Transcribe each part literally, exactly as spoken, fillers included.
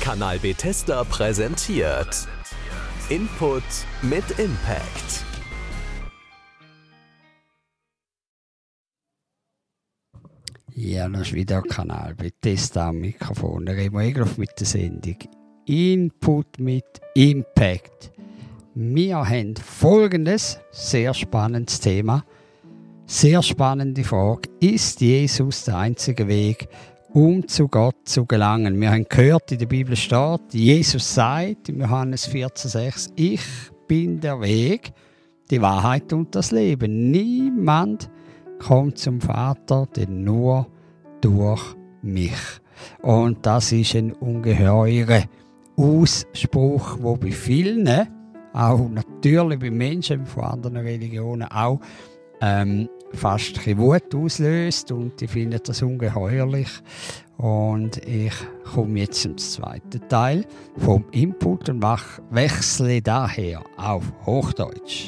Kanal Bethesda präsentiert Input mit Impact. Ja, das ist wieder Kanal Bethesda am Mikrofon. Da reden wir gleich mit der Sendung Input mit Impact. Wir haben folgendes sehr spannendes Thema. Sehr spannende Frage. Ist Jesus der einzige Weg, um zu Gott zu gelangen? Wir haben gehört, in der Bibel steht, Jesus sagt in Johannes vierzehn sechs, ich bin der Weg, die Wahrheit und das Leben. Niemand kommt zum Vater, denn nur durch mich. Und das ist ein ungeheurer Ausspruch, der bei vielen, auch natürlich bei Menschen von anderen Religionen, auch ähm, fast ein bisschen Wut auslöst und die finden das ungeheuerlich. Und ich komme jetzt zum zweiten Teil vom Input und wechsle daher auf Hochdeutsch.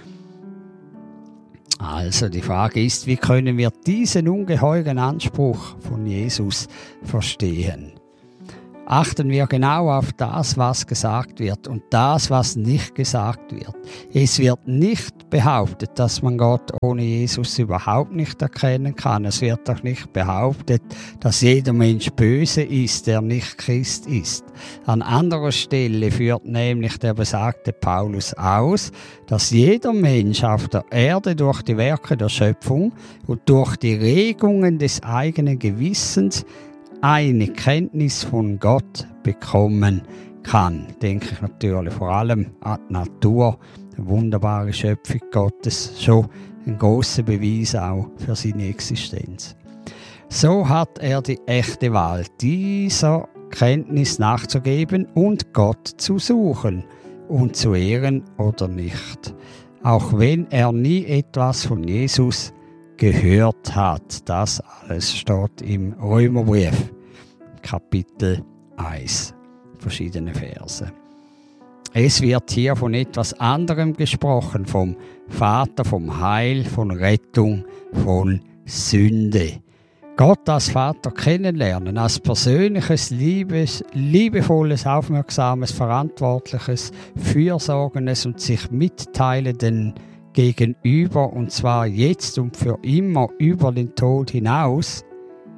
Also die Frage ist, wie können wir diesen ungeheuren Anspruch von Jesus verstehen? Achten wir genau auf das, was gesagt wird und das, was nicht gesagt wird. Es wird nicht behauptet, dass man Gott ohne Jesus überhaupt nicht erkennen kann. Es wird auch nicht behauptet, dass jeder Mensch böse ist, der nicht Christ ist. An anderer Stelle führt nämlich der besagte Paulus aus, dass jeder Mensch auf der Erde durch die Werke der Schöpfung und durch die Regungen des eigenen Gewissens eine Kenntnis von Gott bekommen kann. Denke ich natürlich vor allem an die Natur, eine wunderbare Schöpfung Gottes, schon ein grosser Beweis auch für seine Existenz. So hat er die echte Wahl, dieser Kenntnis nachzugeben und Gott zu suchen und zu ehren oder nicht. Auch wenn er nie etwas von Jesus gehört hat. Das alles steht im Römerbrief, Kapitel eins, verschiedene Verse. Es wird hier von etwas anderem gesprochen, vom Vater, vom Heil, von Rettung, von Sünde. Gott als Vater kennenlernen, als persönliches, liebes, liebevolles, aufmerksames, verantwortliches, fürsorgendes und sich mitteilenden Gegenüber, und zwar jetzt und für immer über den Tod hinaus,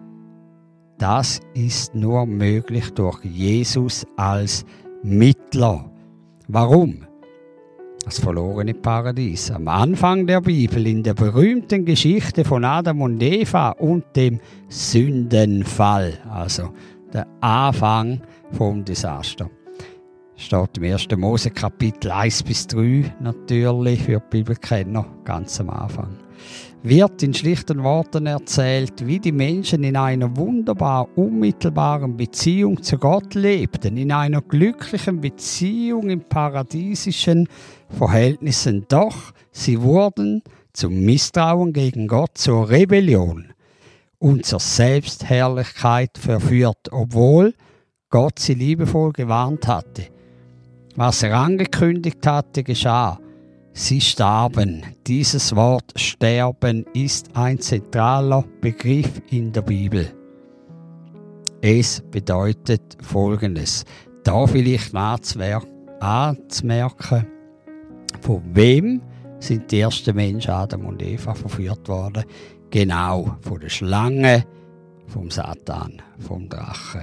das ist nur möglich durch Jesus als Mittler. Warum? Das verlorene Paradies. Am Anfang der Bibel, in der berühmten Geschichte von Adam und Eva und dem Sündenfall, also der Anfang vom Desaster. Steht im ersten Mose Kapitel eins bis drei natürlich für die Bibelkenner ganz am Anfang. Wird in schlichten Worten erzählt, wie die Menschen in einer wunderbar unmittelbaren Beziehung zu Gott lebten, in einer glücklichen Beziehung in paradiesischen Verhältnissen. Doch sie wurden zum Misstrauen gegen Gott, zur Rebellion und zur Selbstherrlichkeit verführt, obwohl Gott sie liebevoll gewarnt hatte. Was er angekündigt hatte, geschah. Sie starben. Dieses Wort sterben ist ein zentraler Begriff in der Bibel. Es bedeutet Folgendes. Da vielleicht anzumerken, von wem sind die ersten Menschen, Adam und Eva, verführt worden? Genau, von der Schlange, vom Satan, vom Drachen.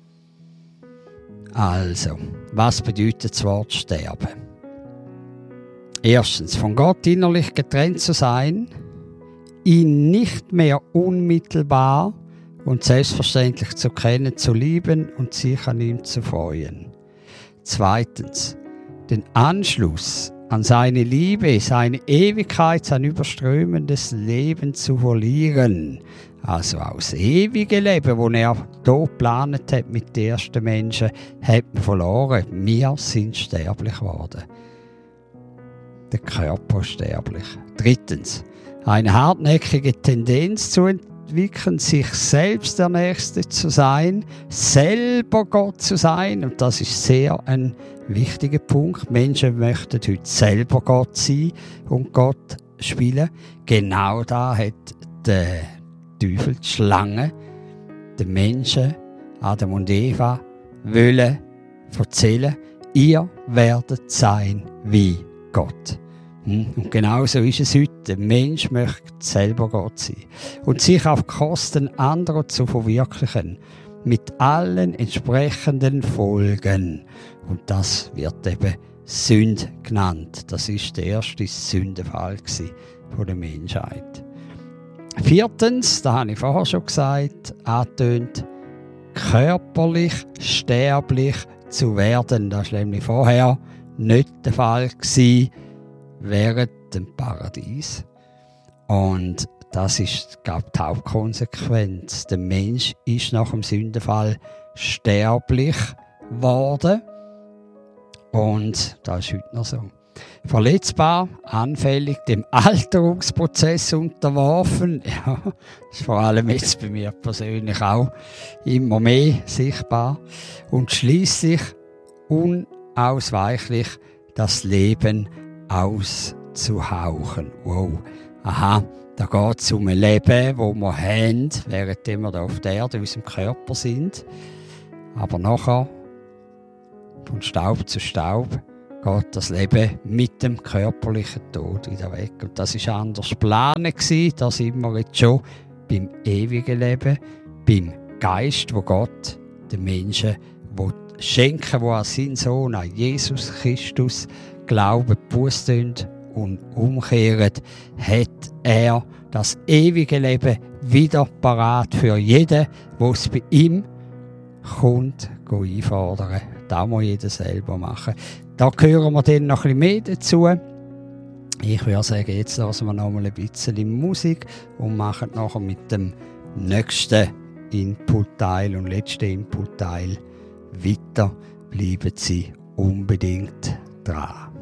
Also, was bedeutet das Wort sterben? Erstens, von Gott innerlich getrennt zu sein, ihn nicht mehr unmittelbar und selbstverständlich zu kennen, zu lieben und sich an ihm zu freuen. Zweitens, den Anschluss an seine Liebe, seine Ewigkeit, sein überströmendes Leben zu verlieren. Also auch das ewige Leben, das er hier geplant hat mit den ersten Menschen, hat man verloren. Wir sind sterblich geworden. Der Körper sterblich. Drittens, eine hartnäckige Tendenz zu entwickeln, sich selbst der Nächste zu sein, selber Gott zu sein. Und das ist sehr ein wichtiger Punkt. Menschen möchten heute selber Gott sein und Gott spielen. Genau da hat der Teufel, die Schlange, den Menschen, Adam und Eva, wollen erzählen, ihr werdet sein wie Gott. Und genauso ist es heute. Der Mensch möchte selber Gott sein und sich auf Kosten anderer zu verwirklichen, mit allen entsprechenden Folgen. Und das wird eben Sünde genannt. Das ist der erste Sündenfall von der Menschheit. Viertens, da habe ich vorher schon gesagt, angetönt, körperlich sterblich zu werden. Das war nämlich vorher nicht der Fall gewesen, während dem Paradies. Und das ist, glaube ich, die Hauptkonsequenz. Der Mensch ist nach dem Sündenfall sterblich geworden. Und das ist heute noch so. Verletzbar, anfällig, dem Alterungsprozess unterworfen. Ja, das ist vor allem jetzt bei mir persönlich auch immer mehr sichtbar. Und schließlich unausweichlich das Leben auszuhauchen. Wow. Aha, da geht es um ein Leben, das wir haben, während wir hier auf der Erde in unserem Körper sind. Aber nachher, von Staub zu Staub, geht das Leben mit dem körperlichen Tod wieder weg. Und das war anders geplant. Da sind wir jetzt schon beim ewigen Leben, beim Geist, wo Gott den Menschen schenken, wo an seinen Sohn, an Jesus Christus, glauben, Buße tun und umkehren, hat er das ewige Leben wieder parat für jeden, der es bei ihm kommt, einfordern. Das muss jeder selber machen. Da hören wir dann noch ein bisschen mehr dazu. Ich würde sagen, jetzt lassen wir noch mal ein bisschen Musik und machen nachher mit dem nächsten Input-Teil und letzten Input-Teil weiter. Bleiben Sie unbedingt dran.